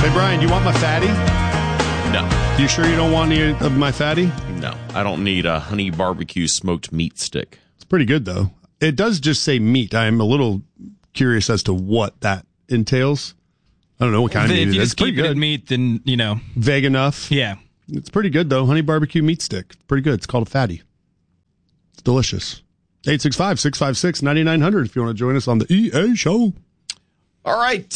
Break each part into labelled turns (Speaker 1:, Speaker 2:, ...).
Speaker 1: Hey, Brian, do you want my fatty?
Speaker 2: No.
Speaker 1: You sure you don't want any of my fatty?
Speaker 2: No. I don't need a honey barbecue smoked meat stick.
Speaker 1: It's pretty good, though. It does just say meat. I'm a little curious as to what that entails. I don't know what kind of meat it is.
Speaker 3: If you
Speaker 1: It's
Speaker 3: just
Speaker 1: pretty
Speaker 3: keep it
Speaker 1: good.
Speaker 3: in meat, then,
Speaker 1: Vague enough.
Speaker 3: Yeah.
Speaker 1: It's pretty good, though. Honey barbecue meat stick. It's pretty good. It's called a fatty. It's delicious. 865-656-9900 if you want to join us on the EA show.
Speaker 2: All right.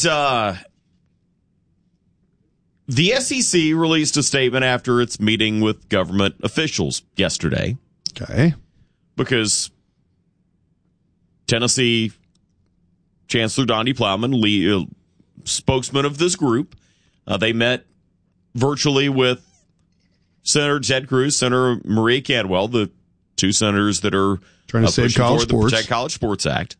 Speaker 2: The SEC released a statement after its meeting with government officials yesterday.
Speaker 1: Okay.
Speaker 2: Because Tennessee Chancellor Donnie Plowman, spokesman of this group, they met virtually with Senator Ted Cruz, Senator Maria Cantwell, the two senators that are
Speaker 1: trying to save college sports,
Speaker 2: the Protect College Sports Act.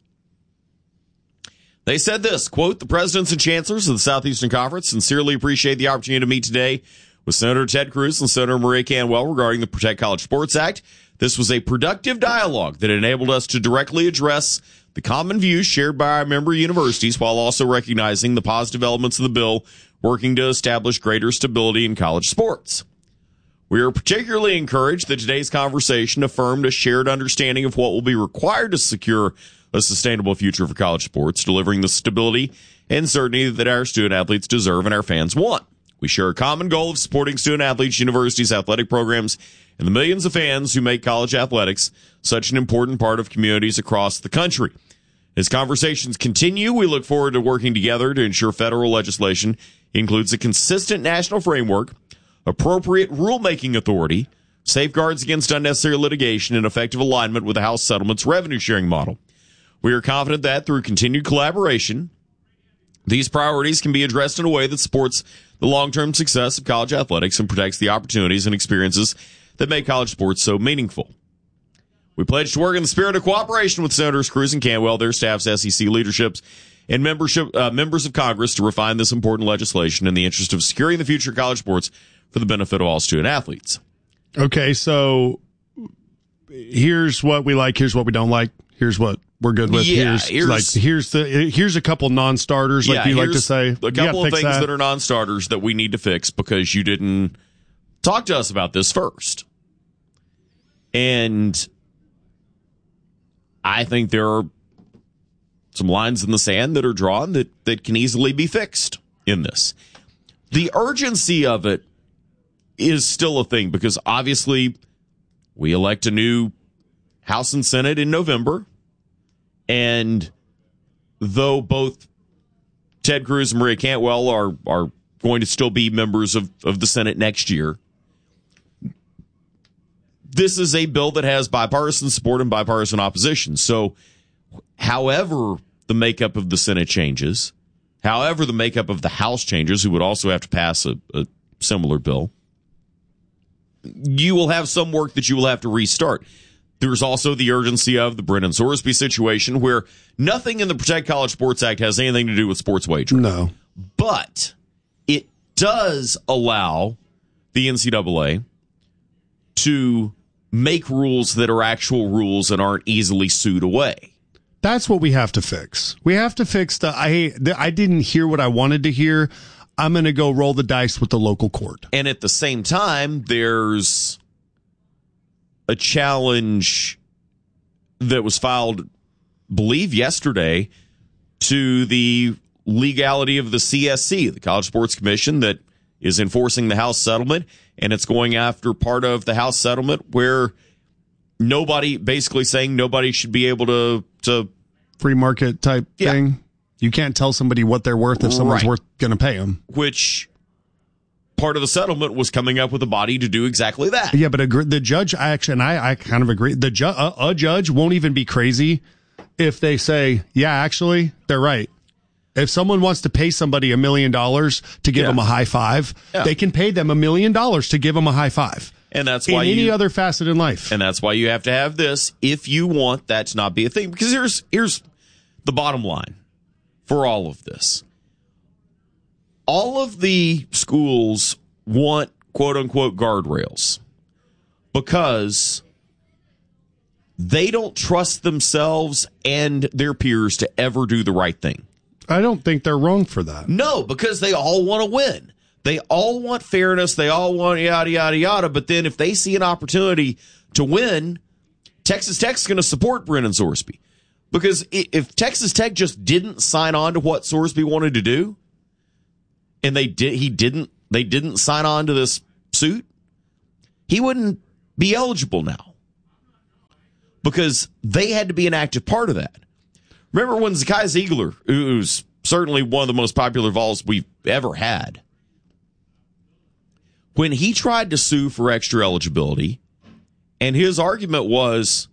Speaker 2: They said this, quote, "The presidents and chancellors of the Southeastern Conference sincerely appreciate the opportunity to meet today with Senator Ted Cruz and Senator Maria Cantwell regarding the Protect College Sports Act. This was a productive dialogue that enabled us to directly address the common views shared by our member universities while also recognizing the positive elements of the bill working to establish greater stability in college sports. We are particularly encouraged that today's conversation affirmed a shared understanding of what will be required to secure a sustainable future for college sports, delivering the stability and certainty that our student athletes deserve and our fans want. We share a common goal of supporting student athletes, universities, athletic programs, and the millions of fans who make college athletics such an important part of communities across the country. As conversations continue, we look forward to working together to ensure federal legislation includes a consistent national framework, appropriate rulemaking authority, safeguards against unnecessary litigation, and effective alignment with the House Settlement's revenue-sharing model. We are confident that through continued collaboration, these priorities can be addressed in a way that supports the long-term success of college athletics and protects the opportunities and experiences that make college sports so meaningful. We pledge to work in the spirit of cooperation with Senators Cruz and Cantwell, their staffs, SEC leaderships, and members of Congress to refine this important legislation in the interest of securing the future of college sports for the benefit of all student athletes."
Speaker 1: Okay, so here's what we like, here's what we don't like, here's what we're good with.
Speaker 2: Yeah,
Speaker 1: here's a couple non-starters, like you like to say.
Speaker 2: A couple of things that are non-starters that we need to fix because you didn't talk to us about this first. And I think there are some lines in the sand that are drawn that can easily be fixed in this. The urgency of it is still a thing because obviously we elect a new House and Senate in November. And though both Ted Cruz and Maria Cantwell are going to still be members of the Senate next year, this is a bill that has bipartisan support and bipartisan opposition. So however the makeup of the Senate changes, however the makeup of the House changes, who would also have to pass a similar bill, you will have some work that you will have to restart. There's also the urgency of the Brennan Sorsby situation where nothing in the Protect College Sports Act has anything to do with sports wagering.
Speaker 1: No.
Speaker 2: But it does allow the NCAA to make rules that are actual rules and aren't easily sued away.
Speaker 1: That's what we have to fix. We have to fix I didn't hear what I wanted to hear. I'm going to go roll the dice with the local court.
Speaker 2: And at the same time, there's a challenge that was filed, believe yesterday, to the legality of the CSC, the College Sports Commission, that is enforcing the House settlement, and it's going after part of the House settlement where basically saying nobody should be able to
Speaker 1: free market type thing. You can't tell somebody what they're worth if someone's worth going to pay them.
Speaker 2: Which part of the settlement was coming up with a body to do exactly that.
Speaker 1: Yeah, but the judge, I kind of agree. The a judge won't even be crazy if they say, yeah, actually, they're right. If someone wants to pay somebody $1 million to give them a high five, they can pay them $1 million to give them a high five.
Speaker 2: And that's why
Speaker 1: in any other facet in life.
Speaker 2: And that's why you have to have this if you want that to not be a thing. Because here's the bottom line for all of this. All of the schools want quote unquote guardrails because they don't trust themselves and their peers to ever do the right thing.
Speaker 1: I don't think they're wrong for that.
Speaker 2: No, because they all want to win. They all want fairness. They all want yada, yada, yada. But then if they see an opportunity to win, Texas Tech's going to support Brennan Sorsby. Because if Texas Tech just didn't sign on to what Sorsby wanted to do, and they didn't sign on to this suit, he wouldn't be eligible now. Because they had to be an active part of that. Remember when Zakai Ziegler, who's certainly one of the most popular Vols we've ever had, when he tried to sue for extra eligibility, and his argument was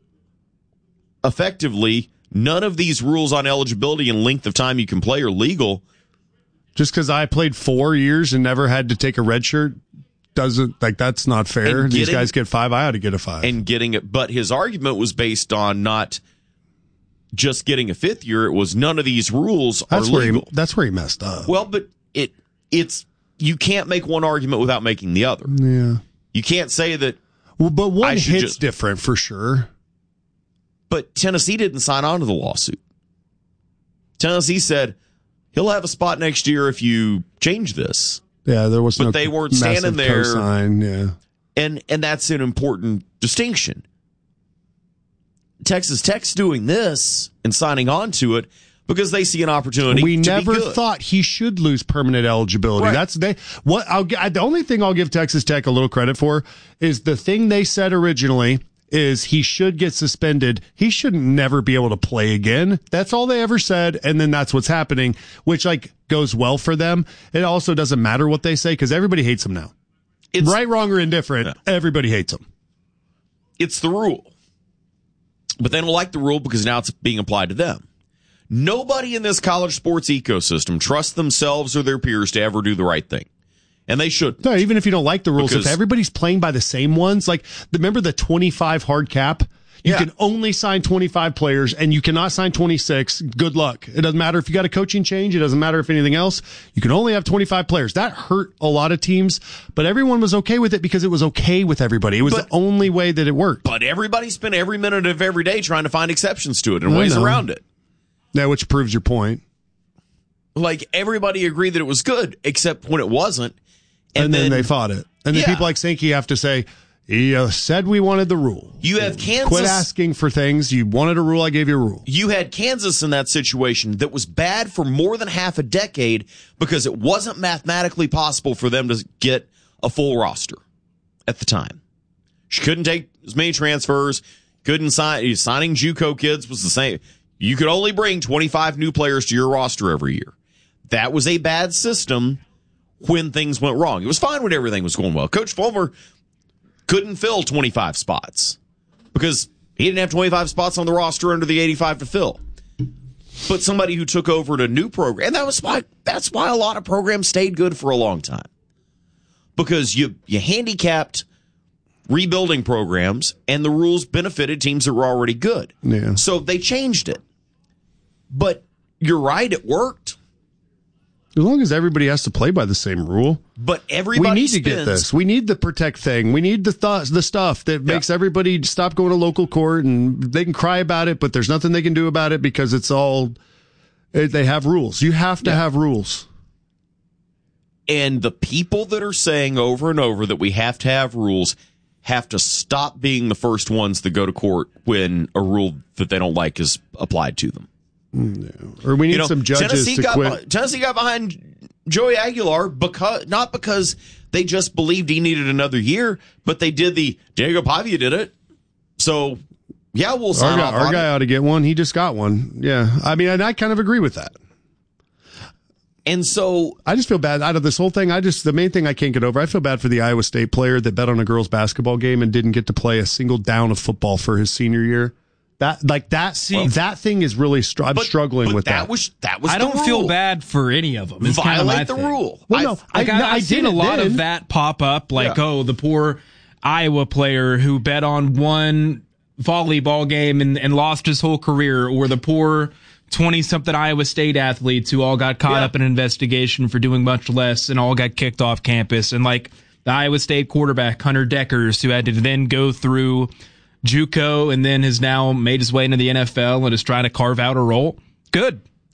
Speaker 2: effectively none of these rules on eligibility and length of time you can play are legal.
Speaker 1: Just because I played 4 years and never had to take a red shirt doesn't, like, that's not fair. These guys get 5. I ought to get a 5.
Speaker 2: And getting it, but his argument was based on not just getting a 5th year. It was none of these rules are legal.
Speaker 1: That's where he messed up.
Speaker 2: Well, but it's you can't make one argument without making the other.
Speaker 1: Yeah.
Speaker 2: You can't say that.
Speaker 1: Well, but one hit's different for sure.
Speaker 2: But Tennessee didn't sign on to the lawsuit. Tennessee said he'll have a spot next year if you change this.
Speaker 1: Yeah, there was
Speaker 2: but they weren't standing there.
Speaker 1: Cosign, yeah.
Speaker 2: And that's an important distinction. Texas Tech's doing this and signing on to it because they see an opportunity.
Speaker 1: We never thought he should lose permanent eligibility.
Speaker 2: Right.
Speaker 1: The only thing I'll give Texas Tech a little credit for is the thing they said originally is he should get suspended. He should never be able to play again. That's all they ever said, and then that's what's happening, which goes well for them. It also doesn't matter what they say because everybody hates him now. It's right, wrong, or indifferent. Yeah. Everybody hates him.
Speaker 2: It's the rule. But they don't like the rule because now it's being applied to them. Nobody in this college sports ecosystem trusts themselves or their peers to ever do the right thing. And they should.
Speaker 1: No, even if you don't like the rules, if everybody's playing by the same ones, remember the 25 hard cap? You can only sign 25 players and you cannot sign 26. Good luck. It doesn't matter if you got a coaching change. It doesn't matter if anything else. You can only have 25 players. That hurt a lot of teams, but everyone was okay with it because it was okay with everybody. It was the only way that it worked.
Speaker 2: But everybody spent every minute of every day trying to find exceptions to it and ways around it.
Speaker 1: Yeah, which proves your point.
Speaker 2: Everybody agreed that it was good, except when it wasn't.
Speaker 1: And then they fought it. And then people like Sankey have to say, he said we wanted the rule.
Speaker 2: You have Kansas.
Speaker 1: Quit asking for things. You wanted a rule, I gave you a rule.
Speaker 2: You had Kansas in that situation that was bad for more than half a decade because it wasn't mathematically possible for them to get a full roster at the time. She couldn't take as many transfers, couldn't signing JUCO kids was the same. You could only bring 25 new players to your roster every year. That was a bad system when things went wrong. It was fine when everything was going well. Coach Fulmer couldn't fill 25 spots because he didn't have 25 spots on the roster under the 85 to fill. But somebody who took over at a new program, and that's why a lot of programs stayed good for a long time. Because you handicapped rebuilding programs and the rules benefited teams that were already good.
Speaker 1: Yeah.
Speaker 2: So they changed it. But you're right, it worked.
Speaker 1: As long as everybody has to play by the same rule.
Speaker 2: But everybody
Speaker 1: we need to get this. We need the protect thing. We need the stuff that makes everybody stop going to local court, and they can cry about it, but there's nothing they can do about it because they have rules. You have to have rules.
Speaker 2: And the people that are saying over and over that we have to have rules have to stop being the first ones that go to court when a rule that they don't like is applied to them.
Speaker 1: No. Or we need some judges to quit.
Speaker 2: Tennessee got behind Joey Aguilar not because they just believed he needed another year, but they did Diego Pavia did it. So, we'll sign off on it.
Speaker 1: Our guy ought to get one. He just got one. Yeah. I mean, and I kind of agree with that.
Speaker 2: And so
Speaker 1: I just feel bad out of this whole thing. The main thing I can't get over, I feel bad for the Iowa State player that bet on a girls' basketball game and didn't get to play a single down of football for his senior year. That thing is really I'm struggling with that.
Speaker 2: That was
Speaker 3: I don't feel bad for any of them. It's
Speaker 2: violate
Speaker 3: kind of
Speaker 2: the rule.
Speaker 1: Well,
Speaker 3: I've seen a lot of that pop up. The poor Iowa player who bet on one volleyball game and lost his whole career, or the poor 20-something Iowa State athletes who all got caught up in an investigation for doing much less and all got kicked off campus. And the Iowa State quarterback, Hunter Deckers, who had to then go through JUCO and then has now made his way into the NFL and is trying to carve out a role. Good.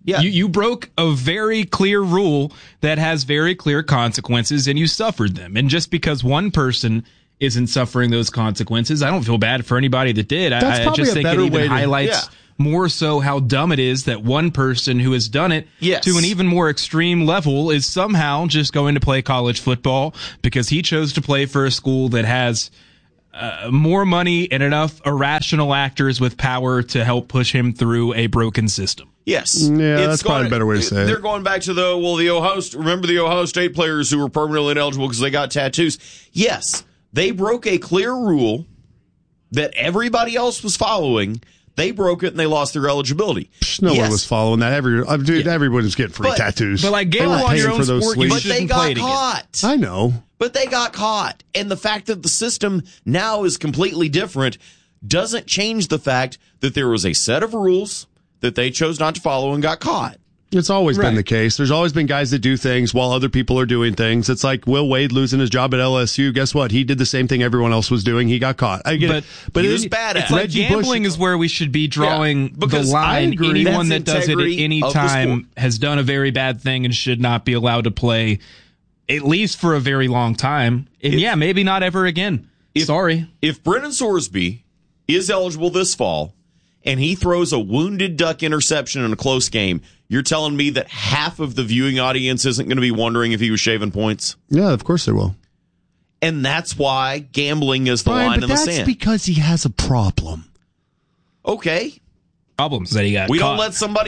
Speaker 2: Yeah.
Speaker 3: You broke a very clear rule that has very clear consequences, and you suffered them. And just because one person isn't suffering those consequences, I don't feel bad for anybody that did. I just think it even highlights more so how dumb it is that one person who has done it to an even more extreme level is somehow just going to play college football because he chose to play for a school that has more money and enough irrational actors with power to help push him through a broken system.
Speaker 2: Yes.
Speaker 1: Yeah, that's probably a better way to say it.
Speaker 2: They're going back to remember the Ohio State players who were permanently ineligible because they got tattoos? Yes. They broke a clear rule that everybody else was following. They broke it and they lost their eligibility.
Speaker 1: No one was following that. Everyone was getting free tattoos.
Speaker 3: But like gamble on your own sport,
Speaker 2: but they got caught.
Speaker 1: I know.
Speaker 2: But they got caught. And the fact that the system now is completely different doesn't change the fact that there was a set of rules that they chose not to follow and got caught.
Speaker 1: It's always been the case. There's always been guys that do things while other people are doing things. It's like Will Wade losing his job at LSU. Guess what? He did the same thing everyone else was doing. He got caught. I get it. But
Speaker 2: he was bad at it.
Speaker 3: It's like gambling is where we should be drawing the line. Anyone that does it at any time has done a very bad thing and should not be allowed to play, at least for a very long time. And maybe not ever again. Sorry.
Speaker 2: If Brennan Sorsby is eligible this fall, and he throws a wounded duck interception in a close game, you're telling me that half of the viewing audience isn't going to be wondering if he was shaving points?
Speaker 1: Yeah, of course they will.
Speaker 2: And that's why gambling is the line in the sand.
Speaker 1: That's because he has a problem.
Speaker 2: Okay.
Speaker 3: Problems that he got
Speaker 2: We
Speaker 3: caught.
Speaker 2: don't let somebody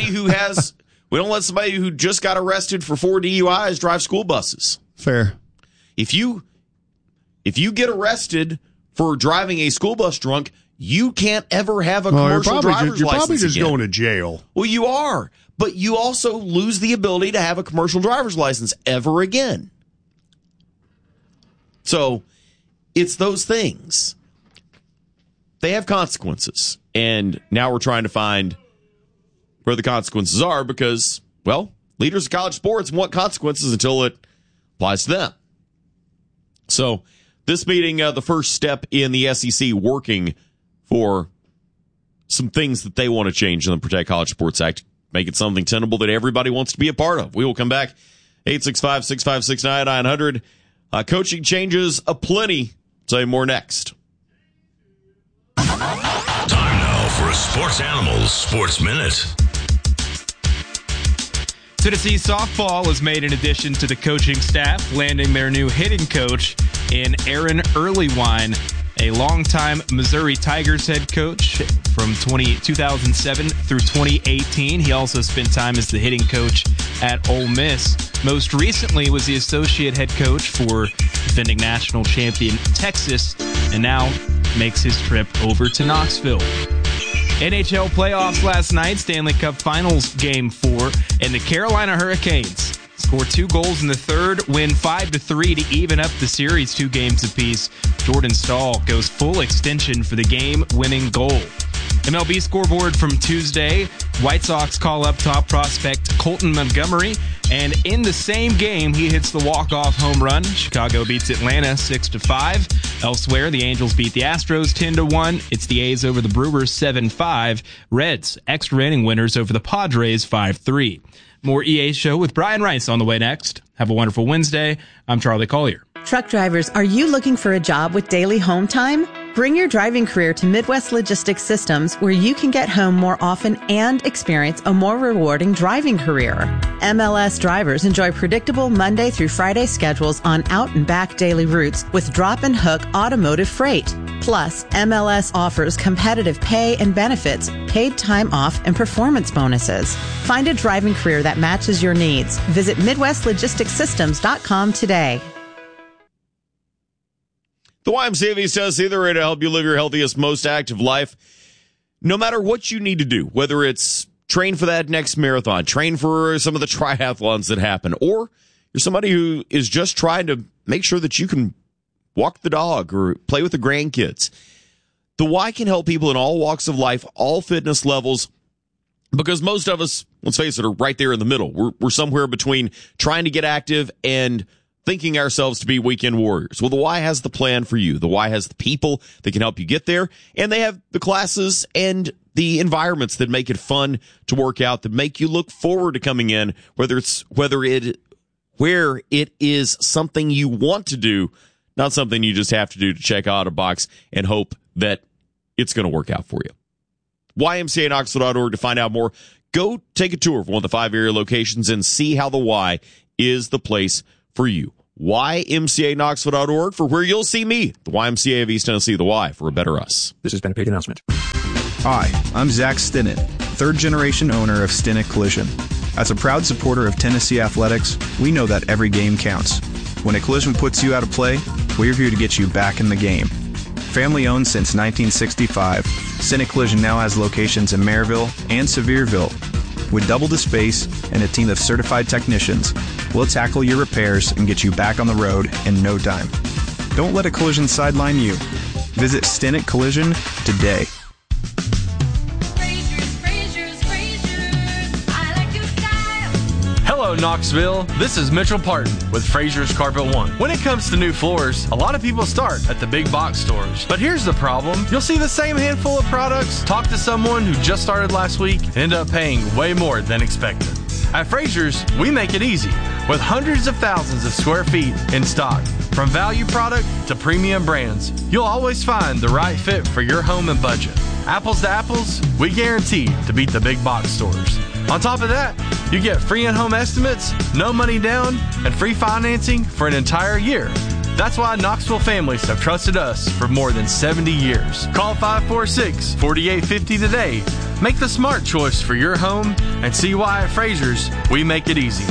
Speaker 2: who just got arrested for 4 DUIs drive school buses.
Speaker 1: Fair.
Speaker 2: If you get arrested for driving a school bus drunk, you can't ever have a commercial driver's license
Speaker 1: You're probably just
Speaker 2: again.
Speaker 1: going to jail.
Speaker 2: Well, you are, but you also lose the ability to have a commercial driver's license ever again. So it's those things. They have consequences, and now we're trying to find where the consequences are because, well, leaders of college sports want consequences until it applies to them. So this meeting, the first step in the SEC working for some things that they want to change in the Protect College Sports Act, make it something tenable that everybody wants to be a part of. We will come back. 865-656-9900. Coaching changes aplenty. Tell you more next.
Speaker 4: Time now for a Sports Animals Sports Minute.
Speaker 3: Tennessee softball has made an addition to the coaching staff, landing their new hitting coach in Aaron Earlywine, a longtime Missouri Tigers head coach from 2007 through 2018. He also spent time as the hitting coach at Ole Miss. Most recently was the associate head coach for defending national champion Texas, and now makes his trip over to Knoxville. NHL playoffs last night, Stanley Cup Finals Game 4, and the Carolina Hurricanes score 2 goals in the third, win 5-3 to even up the series 2 games apiece. Jordan Stahl goes full extension for the game-winning goal. MLB scoreboard from Tuesday, White Sox call up top prospect Colton Montgomery, and in the same game, he hits the walk-off home run. Chicago beats Atlanta 6-5. Elsewhere, the Angels beat the Astros 10-1. It's the A's over the Brewers 7-5. Reds, extra inning winners over the Padres 5-3. More EA Show with Brian Rice on the way next. Have a wonderful Wednesday. I'm Charlie Collier.
Speaker 5: Truck drivers, are you looking for a job with daily home time? Bring your driving career to Midwest Logistics Systems, where you can get home more often and experience a more rewarding driving career. MLS drivers enjoy predictable Monday through Friday schedules on out and back daily routes with drop and hook automotive freight. Plus, MLS offers competitive pay and benefits, paid time off, and performance bonuses. Find a driving career that matches your needs. Visit MidwestLogisticsSystems.com today.
Speaker 2: The YMCA says either way to help you live your healthiest, most active life. No matter what you need to do, whether it's train for that next marathon, train for some of the triathlons that happen, or you're somebody who is just trying to make sure that you can walk the dog or play with the grandkids. The Y can help people in all walks of life, all fitness levels, because most of us, let's face it, are right there in the middle. We're somewhere between trying to get active and thinking ourselves to be weekend warriors. Well, the Y has the plan for you. The Y has the people that can help you get there, and they have the classes and the environments that make it fun to work out, that make you look forward to coming in, where it is something you want to do, not something you just have to do to check out a box and hope that it's going to work out for you. YMCAKnoxville.org to find out more. Go take a tour of one of the 5 area locations and see how the Y is the place for you. YMCAKnoxville.org for where you'll see me, the YMCA of East Tennessee, the Y for a better us.
Speaker 6: This has been a paid announcement. Hi, I'm Zach Stinnett, third-generation owner of Stinnett Collision. As a proud supporter of Tennessee athletics, we know that every game counts. When a collision puts you out of play, we're here to get you back in the game. Family owned since 1965, Stinnett Collision now has locations in Maryville and Sevierville. With double the space and a team of certified technicians, we'll tackle your repairs and get you back on the road in no time. Don't let a collision sideline you. Visit Stinnett Collision today.
Speaker 7: Hello, Knoxville. This is Mitchell Parton with Frazier's Carpet One. When it comes to new floors, a lot of people start at the big box stores. But here's the problem. You'll see the same handful of products, talk to someone who just started last week, and end up paying way more than expected. At Frazier's, we make it easy with hundreds of thousands of square feet in stock. From value product to premium brands, you'll always find the right fit for your home and budget. Apples to apples, we guarantee to beat the big box stores. On top of that, you get free in-home estimates, no money down, and free financing for an entire year. That's why Knoxville families have trusted us for more than 70 years. Call 546-4850 today. Make the smart choice for your home and see why at Frazier's we make it easy.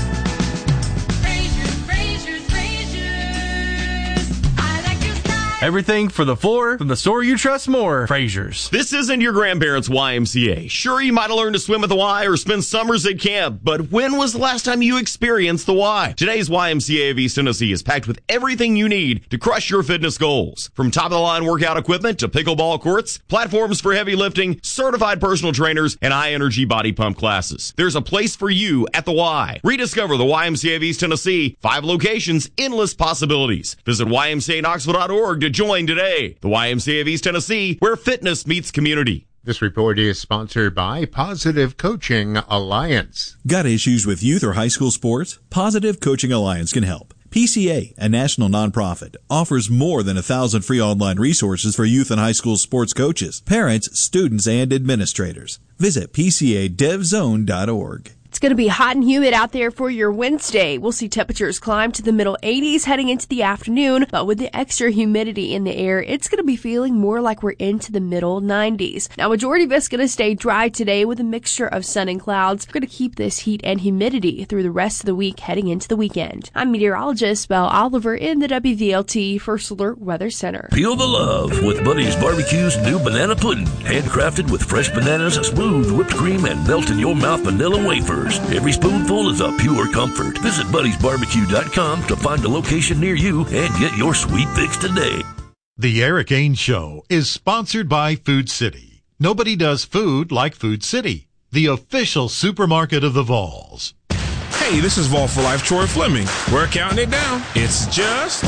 Speaker 7: Everything for the floor from the store you trust more, Frazier's.
Speaker 2: This isn't your grandparents' YMCA. Sure, you might have learned to swim at the Y or spend summers at camp, but when was the last time you experienced the Y? Today's YMCA of East Tennessee is packed with everything you need to crush your fitness goals. From top-of-the-line workout equipment to pickleball courts, platforms for heavy lifting, certified personal trainers, and high-energy body pump classes. There's a place for you at the Y. Rediscover the YMCA of East Tennessee. 5 locations, endless possibilities. Visit YMCAKnoxville.org to join today. The YMCA of East Tennessee, where fitness meets community.
Speaker 8: This report is sponsored by Positive Coaching Alliance.
Speaker 9: Got issues with youth or high school sports? Positive Coaching Alliance can help. PCA, a national nonprofit, offers more than 1,000 free online resources for youth and high school sports coaches, parents, students, and administrators. Visit PCADevZone.org.
Speaker 10: It's going to be hot and humid out there for your Wednesday. We'll see temperatures climb to the middle 80s heading into the afternoon, but with the extra humidity in the air, it's going to be feeling more like we're into the middle 90s. Now, majority of it's going to stay dry today with a mixture of sun and clouds. We're going to keep this heat and humidity through the rest of the week heading into the weekend. I'm meteorologist Belle Oliver in the WVLT First Alert Weather Center.
Speaker 4: Feel the love with Buddy's Barbecue's new banana pudding. Handcrafted with fresh bananas, smooth whipped cream, and melt-in-your-mouth vanilla wafers. Every spoonful is a pure comfort. Visit Buddy'sBarbecue.com to find a location near you and get your sweet fix today.
Speaker 11: The Eric Ainge Show is sponsored by Food City. Nobody does food like Food City, the official supermarket of the Vols.
Speaker 12: Hey, this is Vol for Life Troy Fleming. We're counting it down. It's just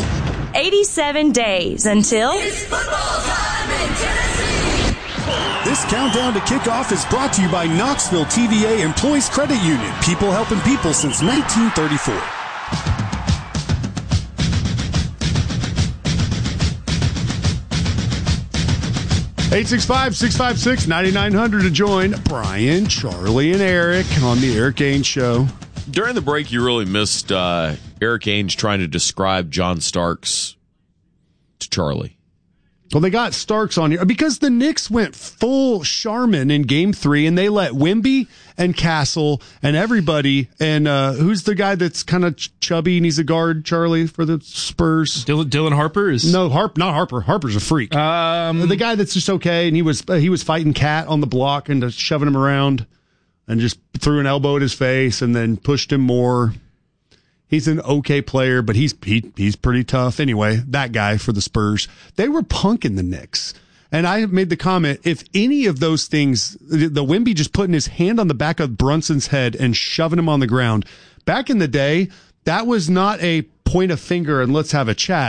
Speaker 13: 87 days until
Speaker 14: it's football time in Tennessee.
Speaker 15: This countdown to kickoff is brought to you by Knoxville TVA Employees Credit Union. People helping people since 1934.
Speaker 1: 865-656-9900 to join Brian, Charlie, and Eric on the Eric Ainge Show.
Speaker 2: During the break, you really missed Eric Ainge trying to describe John Starks to Charlie.
Speaker 1: Well, they got Starks on here because the Knicks went full Charmin in Game 3, and they let Wemby and Castle and everybody. And who's the guy that's kind of chubby and he's a guard, Charlie, for the Spurs?
Speaker 3: Dylan Harper is
Speaker 1: not Harper. Harper's a freak. The guy that's just okay, and he was fighting Cat on the block and shoving him around, and just threw an elbow at his face and then pushed him more. He's an okay player, but he's pretty tough. Anyway, that guy for the Spurs, they were punking the Knicks. And I made the comment, if any of those things, the Wemby just putting his hand on the back of Brunson's head and shoving him on the ground, back in the day, that was not a point a finger and let's have a chat.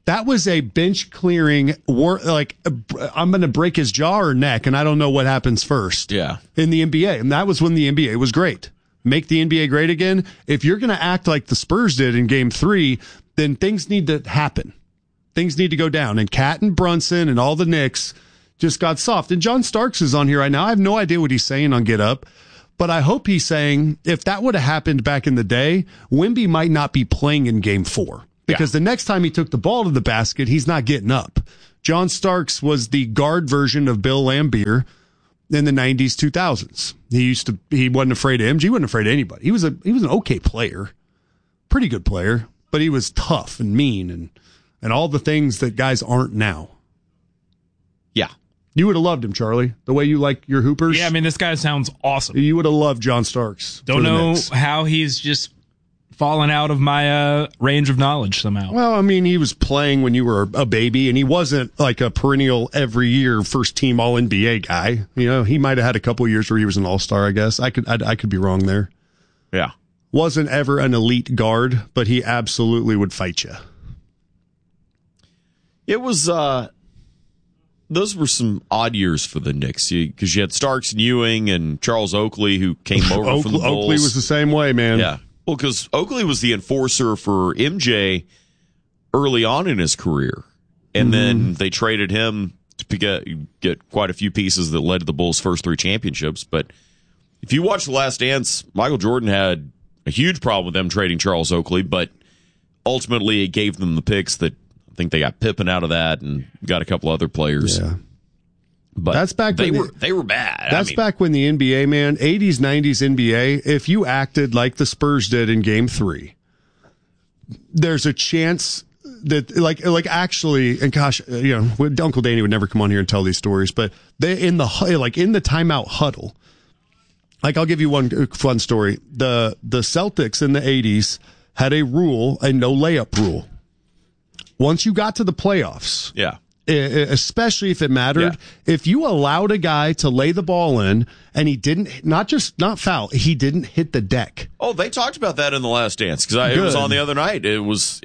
Speaker 1: That was a bench clearing like I'm going to break his jaw or neck, and I don't know what happens first.
Speaker 2: Yeah.
Speaker 1: In the NBA, and that was when the NBA was great. Make the NBA great again. If you're going to act like the Spurs did in Game 3, then things need to happen. Things need to go down. And Cat and Brunson and all the Knicks just got soft. And John Starks is on here right now. I have no idea what he's saying on Get Up, but I hope he's saying if that would have happened back in the day, Wemby might not be playing in Game 4. Because the next time he took the ball to the basket, he's not getting up. John Starks was the guard version of Bill Laimbeer in the 90s, 2000s. He wasn't afraid of MJ. He wasn't afraid of anybody. He was an okay player, pretty good player, but he was tough and mean and all the things that guys aren't now.
Speaker 2: Yeah.
Speaker 1: You would have loved him, Charlie, the way you like your hoopers.
Speaker 3: Yeah, I mean, this guy sounds awesome.
Speaker 1: You would have loved John Starks.
Speaker 3: Don't know how he's just fallen out of my range of knowledge somehow.
Speaker 1: Well, I mean, he was playing when you were a baby, and he wasn't like a perennial every year first team All NBA guy. You know, he might have had a couple of years where he was an All-Star. I guess I could be wrong there.
Speaker 2: Yeah,
Speaker 1: wasn't ever an elite guard, but he absolutely would fight you.
Speaker 2: It was those were some odd years for the Knicks because you had Starks and Ewing and Charles Oakley who came over from the Bulls.
Speaker 1: Oakley was the same way, man.
Speaker 2: Yeah. Well, because Oakley was the enforcer for MJ early on in his career. And then they traded him to get quite a few pieces that led to the Bulls' first 3 championships. But if you watch The Last Dance, Michael Jordan had a huge problem with them trading Charles Oakley, but ultimately it gave them the picks that I think they got Pippen out of that and got a couple other players.
Speaker 1: Yeah.
Speaker 2: But
Speaker 1: that's back
Speaker 2: they were bad.
Speaker 1: That's back when the NBA, man, 80s, 90s NBA, if you acted like the Spurs did in Game 3, there's a chance that like actually, and gosh, you know, Uncle Danny would never come on here and tell these stories, but they in the timeout huddle. Like, I'll give you one fun story. The Celtics in the 80s had a no layup rule. Once you got to the playoffs, especially if it mattered, if you allowed a guy to lay the ball in and he didn't, not foul, he didn't hit the deck.
Speaker 2: Oh, they talked about that in The Last Dance because it was on the other night. It was.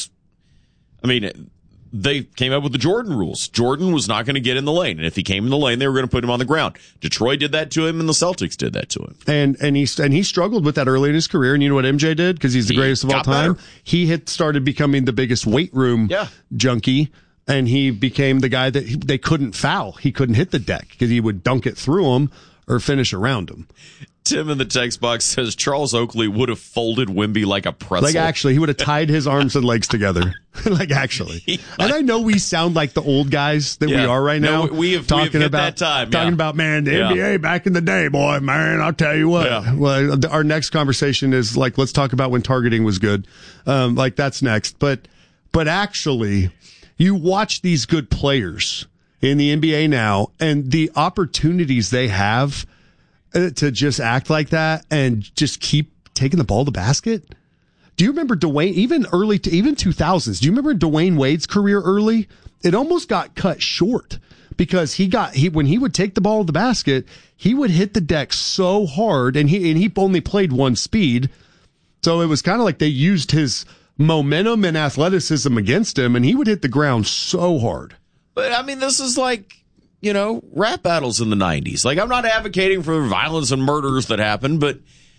Speaker 2: I mean, they came up with the Jordan rules. Jordan was not going to get in the lane, and if he came in the lane, they were going to put him on the ground. Detroit did that to him, and the Celtics did that to him.
Speaker 1: And he struggled with that early in his career. And you know what MJ did? Because he's the greatest of all time. Better. He started becoming the biggest weight room junkie, and he became the guy that they couldn't foul. He couldn't hit the deck because he would dunk it through him or finish around him.
Speaker 2: Tim in the text box says Charles Oakley would have folded Wemby like a pretzel.
Speaker 1: Like, actually, he would have tied his arms and legs together. Like, actually. And I know we sound like the old guys that we are right now.
Speaker 2: We have hit that time.
Speaker 1: Talking about, man, the NBA back in the day, boy, man, I'll tell you what. Yeah. Well, our next conversation is, like, let's talk about when targeting was good. Like, that's next. But actually, you watch these good players in the NBA now, and the opportunities they have to just act like that and just keep taking the ball to the basket. Do you remember Dwayne, even 2000s? Do you remember Dwayne Wade's career early? It almost got cut short because when he would take the ball to the basket, he would hit the deck so hard, and he only played one speed. So it was kind of like they used his momentum and athleticism against him, and he would hit the ground so hard.
Speaker 2: But I mean, this is like, you know, rap battles in the 90s. Like, I'm not advocating for violence and murders that happened, but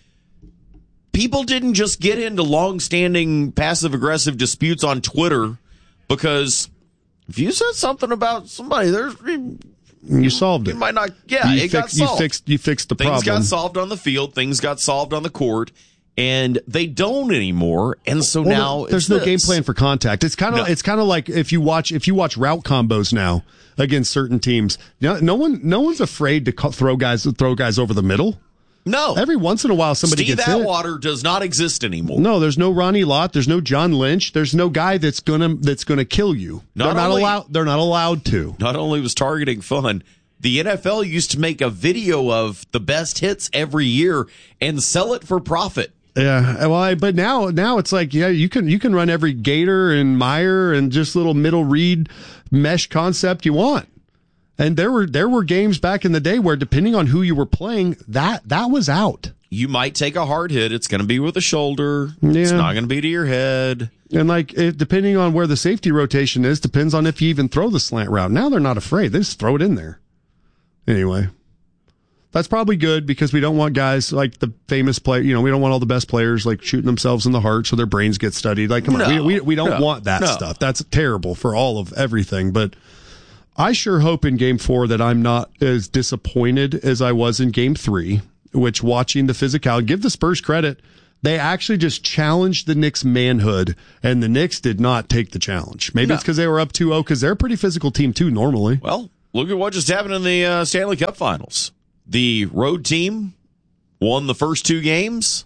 Speaker 2: people didn't just get into long-standing passive-aggressive disputes on Twitter because if you said something about somebody,
Speaker 1: you solved it.
Speaker 2: You might not. Yeah, it got solved.
Speaker 1: You fixed the problem.
Speaker 2: Things got solved on the field. Things got solved on the court. And they don't anymore, and so now
Speaker 1: there's no game plan for contact. It's kind of like if you watch route combos now against certain teams. No one's afraid to throw guys over the middle.
Speaker 2: No,
Speaker 1: every once in a while somebody
Speaker 2: Steve
Speaker 1: gets hit.
Speaker 2: Atwater does not exist anymore.
Speaker 1: No, there's no Ronnie Lott. There's no John Lynch. There's no guy that's gonna kill you. They're not allowed to.
Speaker 2: Not only was targeting fun, the NFL used to make a video of the best hits every year and sell it for profit.
Speaker 1: Yeah, well, but now it's like, you can run every Gator and Meyer and just little middle read mesh concept you want. And there were games back in the day where, depending on who you were playing, that was out.
Speaker 2: you might take a hard hit. It's going to be with the shoulder. Yeah. It's not going to be to your head.
Speaker 1: And depending on where the safety rotation is, depends on if you even throw the slant route. Now they're not afraid. They just throw it in there. Anyway, that's probably good because we don't want guys like the famous player. We don't want all the best players like shooting themselves in the heart so their brains get studied. Like, come on, we don't want that stuff. That's terrible for all of everything. But I sure hope in Game 4 that I'm not as disappointed as I was in Game 3. Which, watching the physicality, give the Spurs credit, they actually just challenged the Knicks' manhood, and the Knicks did not take the challenge. Maybe it's because they were up 2-0, because they're a pretty physical team, too, normally.
Speaker 2: Well, look at what just happened in the Stanley Cup Finals. The road team won the first 2 games,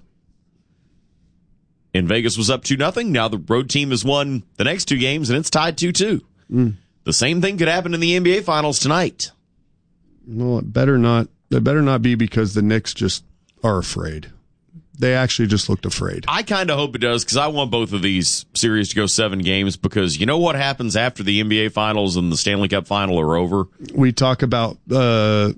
Speaker 2: and Vegas was up 2-0. Now the road team has won the next 2 games, and it's tied 2-2. The same thing could happen in the NBA Finals tonight.
Speaker 1: Well, it better not. It better not be because the Knicks just are afraid. They actually just looked afraid.
Speaker 2: I kind of hope it does because I want both of these series to go 7 games because you know what happens after the NBA Finals and the Stanley Cup Final are over?
Speaker 1: We talk about the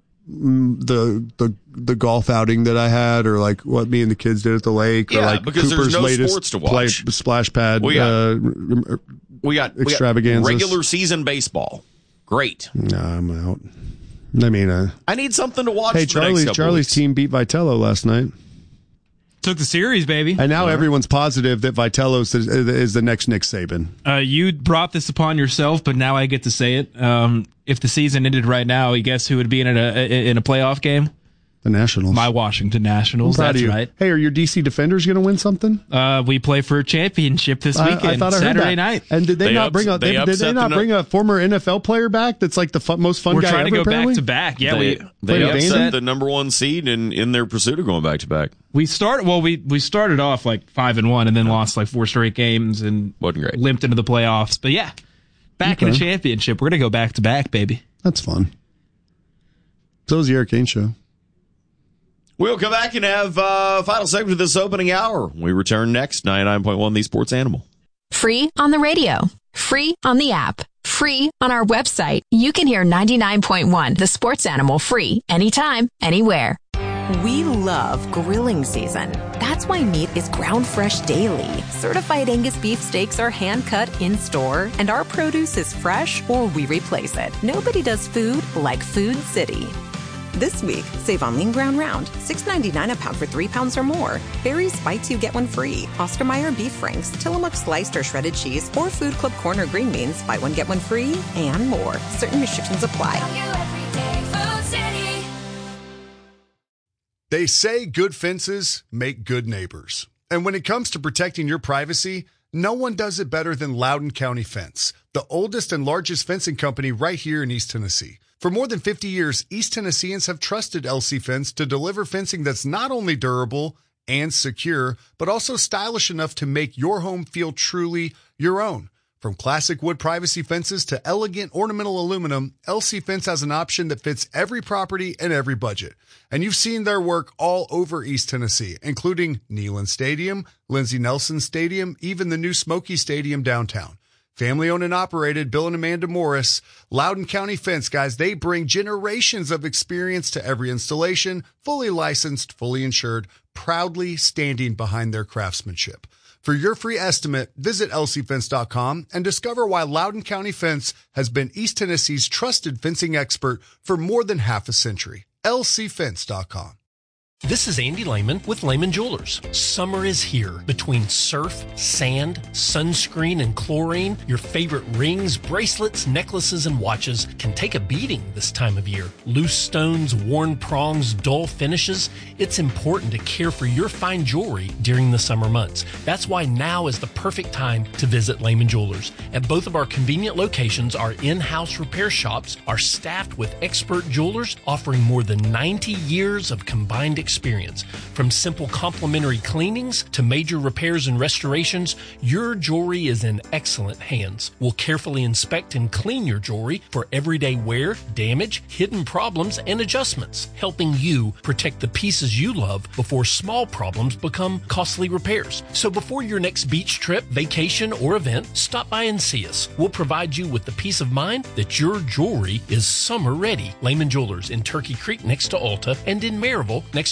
Speaker 1: golf outing that I had or like what me and the kids did at the lake or like
Speaker 2: because
Speaker 1: Cooper's
Speaker 2: there's no
Speaker 1: latest
Speaker 2: sports to watch.
Speaker 1: Splash pad
Speaker 2: we got
Speaker 1: extravaganzas.
Speaker 2: Regular season baseball. Great.
Speaker 1: Nah, I'm out. I mean,
Speaker 2: I need something to watch.
Speaker 1: Hey, Charlie's team beat Vitello last night.
Speaker 3: Took the series, baby.
Speaker 1: And now everyone's positive that Vitello is the next Nick Saban.
Speaker 3: You brought this upon yourself, but now I get to say it. If the season ended right now, you guess who would be in a playoff game?
Speaker 1: The Nationals.
Speaker 3: My Washington Nationals. That's right.
Speaker 1: Hey, are your DC Defenders going to win something?
Speaker 3: We play for a championship this weekend.
Speaker 1: I thought I heard
Speaker 3: Saturday
Speaker 1: that.
Speaker 3: night.
Speaker 1: And did they not bring a former NFL player back? That's like the most fun guy ever.
Speaker 3: We're trying to go
Speaker 1: apparently?
Speaker 3: back to back. Yeah,
Speaker 2: they upset the number 1 seed in their pursuit of going back to back.
Speaker 3: We started off like 5-1 and then lost like 4 straight games and
Speaker 2: wasn't great.
Speaker 3: Limped into the playoffs. But yeah, back in a championship. We're gonna go back to back, baby.
Speaker 1: That's fun. So was the Eric Kane Show.
Speaker 2: We'll come back and have final segment of this opening hour. We return next, 99.1 The Sports Animal.
Speaker 16: Free on the radio. Free on the app. Free on our website. You can hear 99.1 The Sports Animal free anytime, anywhere.
Speaker 17: We love grilling season. That's why meat is ground fresh daily. Certified Angus beef steaks are hand cut in store, and our produce is fresh or we replace it. Nobody does food like Food City. This week, save on lean ground round, $6.99 a pound for 3 pounds or more. Barry's Buy 2 Get 1 free. Oscar Mayer beef franks, Tillamook sliced or shredded cheese, or Food Club corn or green beans. Buy 1 get 1 free, and more. Certain restrictions apply.
Speaker 15: They say good fences make good neighbors. And when it comes to protecting your privacy, no one does it better than Loudoun County Fence, the oldest and largest fencing company right here in East Tennessee. For more than 50 years, East Tennesseans have trusted LC Fence to deliver fencing that's not only durable and secure, but also stylish enough to make your home feel truly your own. From classic wood privacy fences to elegant ornamental aluminum, LC Fence has an option that fits every property and every budget. And you've seen their work all over East Tennessee, including Neyland Stadium, Lindsey Nelson Stadium, even the new Smoky Stadium downtown. Family owned and operated, Bill and Amanda Morris, Loudoun County Fence, guys, they bring generations of experience to every installation, fully licensed, fully insured, proudly standing behind their craftsmanship. For your free estimate, visit lcfence.com and discover why Loudoun County Fence has been East Tennessee's trusted fencing expert for more than half a century. lcfence.com.
Speaker 18: This is Andy Lehman with Lehman Jewelers. Summer is here. Between surf, sand, sunscreen, and chlorine, your favorite rings, bracelets, necklaces, and watches can take a beating this time of year. Loose stones, worn prongs, dull finishes. It's important to care for your fine jewelry during the summer months. That's why now is the perfect time to visit Lehman Jewelers. At both of our convenient locations, our in-house repair shops are staffed with expert jewelers offering more than 90 years of combined experience. From simple complimentary cleanings to major repairs and restorations, your jewelry is in excellent hands. We'll carefully inspect and clean your jewelry for everyday wear, damage, hidden problems, and adjustments, helping you protect the pieces you love before small problems become costly repairs. So before your next beach trip, vacation, or event, stop by and see us. We'll provide you with the peace of mind that your jewelry is summer ready. Lehman Jewelers in Turkey Creek next to Alta and in Maryville next to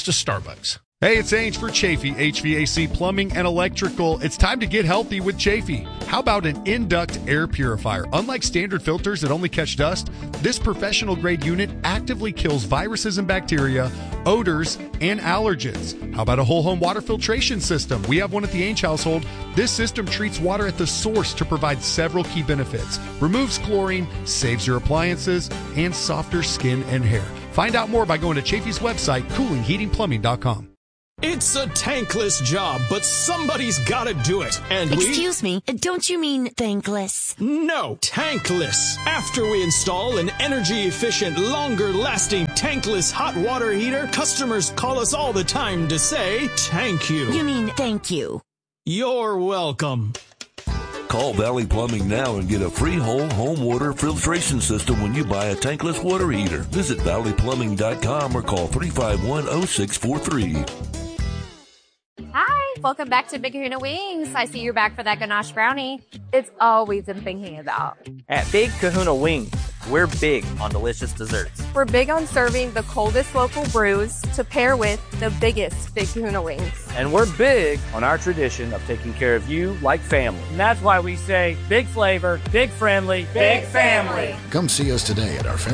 Speaker 18: to Starbucks.
Speaker 15: Hey, it's Ange for Chafee, HVAC, plumbing, and electrical. It's time to get healthy with Chafee. How about an in-duct air purifier? Unlike standard filters that only catch dust, this professional-grade unit actively kills viruses and bacteria, odors, and allergens. How about a whole-home water filtration system? We have one at the Ange household. This system treats water at the source to provide several key benefits. Removes chlorine, saves your appliances, and softer skin and hair. Find out more by going to Chafee's website, coolingheatingplumbing.com.
Speaker 19: It's a tankless job, but somebody's gotta do it. And
Speaker 20: Excuse me, don't you mean thankless?
Speaker 19: No, tankless. After we install an energy-efficient, longer-lasting tankless hot water heater, customers call us all the time to say, thank you.
Speaker 20: You mean thank you.
Speaker 19: You're welcome.
Speaker 4: Call Valley Plumbing now and get a free whole home water filtration system when you buy a tankless water heater. Visit valleyplumbing.com or call 351-0643.
Speaker 21: Hi, welcome back to Big Kahuna Wings. I see you're back for that ganache brownie. It's always I'm thinking about.
Speaker 22: At Big Kahuna Wings, we're big on delicious desserts.
Speaker 21: We're big on serving the coldest local brews to pair with the biggest Big Kahuna Wings.
Speaker 22: And we're big on our tradition of taking care of you like family. And that's why we say big flavor, big friendly, big family.
Speaker 23: Come see us today at our